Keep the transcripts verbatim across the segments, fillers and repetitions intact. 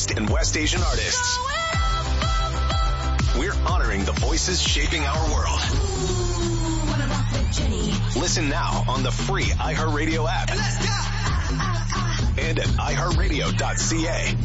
East and West Asian artists. We're honoring the voices shaping our world. Listen now on the free iHeartRadio app. And at i heart radio dot c a.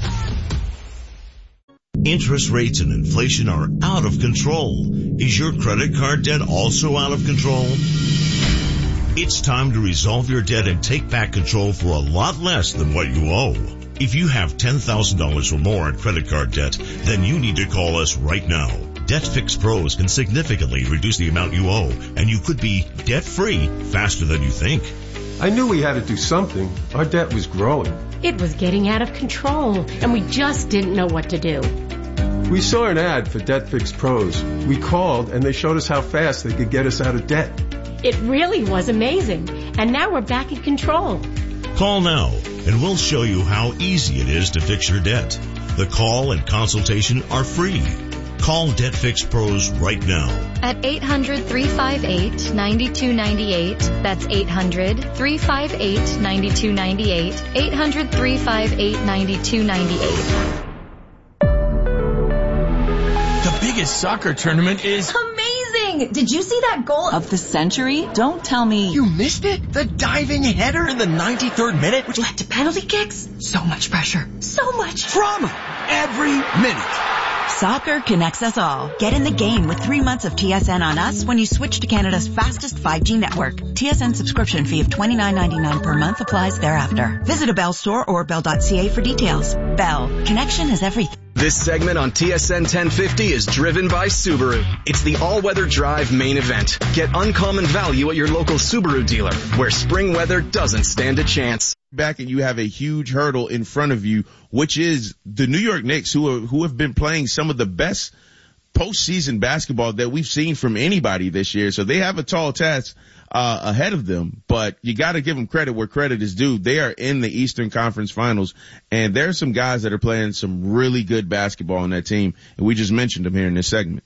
Interest rates and inflation are out of control. Is your credit card debt also out of control? It's time to resolve your debt and take back control for a lot less than what you owe. If you have ten thousand dollars or more in credit card debt, then you need to call us right now. DebtFix Pros can significantly reduce the amount you owe, and you could be debt-free faster than you think. I knew we had to do something. Our debt was growing. It was getting out of control, and we just didn't know what to do. We saw an ad for DebtFix Pros. We called, and they showed us how fast they could get us out of debt. It really was amazing, and now we're back in control. Call now, and we'll show you how easy it is to fix your debt. The call and consultation are free. Call DebtFix Pros right now. At eight hundred, three five eight, nine two nine eight. That's eight hundred, three five eight, nine two nine eight. eight hundred, three five eight, nine two nine eight. The biggest soccer tournament is amazing! Did you see that goal of the century? Don't tell me you missed it. The diving header in the ninety-third minute, which led to penalty kicks. So much pressure. So much drama every minute. Soccer connects us all. Get in the game with three months of T S N on us when you switch to Canada's fastest five G network. T S N subscription fee of twenty-nine ninety-nine per month applies thereafter. Visit a Bell store or bell dot c a for details. Bell. Connection is everything. This segment on T S N ten fifty is driven by Subaru. It's the all-weather drive main event. Get uncommon value at your local Subaru dealer, where spring weather doesn't stand a chance. Back and you have a huge hurdle in front of you, which is the New York Knicks, who are, who have been playing some of the best postseason basketball that we've seen from anybody this year. So they have a tall task uh ahead of them, but you got to give them credit where credit is due. They are in the Eastern Conference Finals, and there are some guys that are playing some really good basketball on that team, and we just mentioned them here in this segment.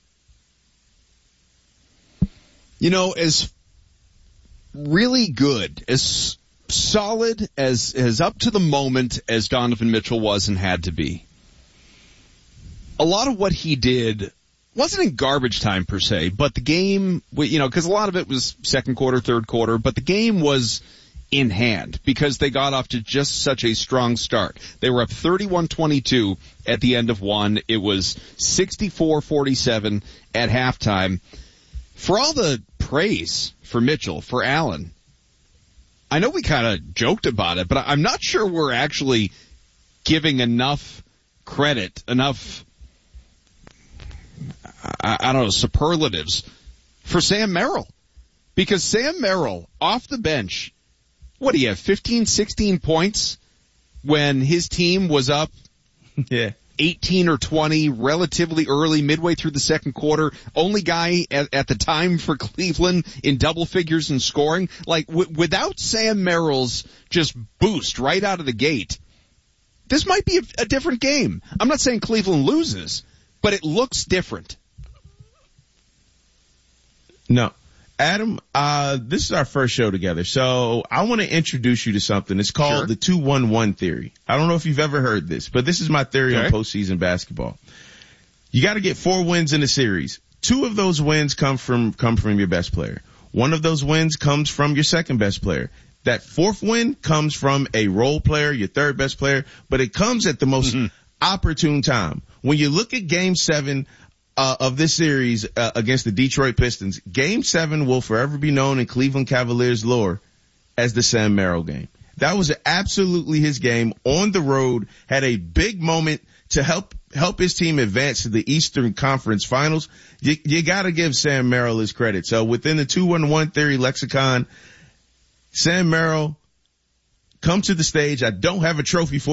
You know, as really good, as solid, as as up to the moment as Donovan Mitchell was and had to be, a lot of what he did wasn't in garbage time per se, but the game, you know, because a lot of it was second quarter, third quarter, but the game was in hand because they got off to just such a strong start. They were up thirty-one twenty-two at the end of one. It was sixty-four forty-seven at halftime. For all the praise for Mitchell, for Allen, I know we kind of joked about it, but I'm not sure we're actually giving enough credit, enough I, I don't know, superlatives for Sam Merrill. Because Sam Merrill, off the bench, what do you have, fifteen, sixteen points when his team was up yeah. eighteen or twenty relatively early, midway through the second quarter. Only guy at, at the time for Cleveland in double figures in scoring. Like, w- without Sam Merrill's just boost right out of the gate, this might be a, a different game. I'm not saying Cleveland loses, but it looks different. No. Adam, uh, this is our first show together, so I want to introduce you to something. It's called sure. the two one one theory. I don't know if you've ever heard this, but this is my theory okay. on postseason basketball. You got to get four wins in a series. Two of those wins come from, come from your best player. One of those wins comes from your second best player. That fourth win comes from a role player, your third best player, but it comes at the most mm-hmm. opportune time. When you look at game seven, Uh, of this series uh, against the Detroit Pistons, game seven will forever be known in Cleveland Cavaliers lore as the Sam Merrill game. That was absolutely his game on the road, had a big moment to help help his team advance to the Eastern Conference Finals. You, you gotta give Sam Merrill his credit. So within the two one one theory lexicon, Sam Merrill, come to the stage. I don't have a trophy for